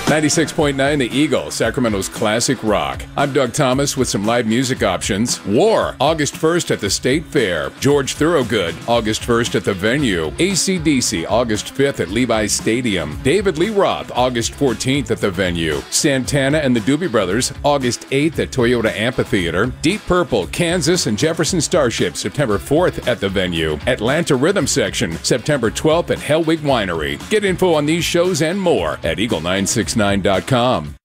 96.9 The Eagle, Sacramento's classic rock. I'm Doug Thomas with some live music options. War, August 1st at the State Fair. George Thorogood, August 1st at the Venue. AC/DC, August 5th at Levi's Stadium. David Lee Roth, August 14th at the Venue. Santana and the Doobie Brothers, August 8th at Toyota Amphitheater. Deep Purple, Kansas and Jefferson Starship, September 4th at the Venue. Atlanta Rhythm Section, September 12th at Hellwig Winery. Get info on these shows and more at Eagle969.com.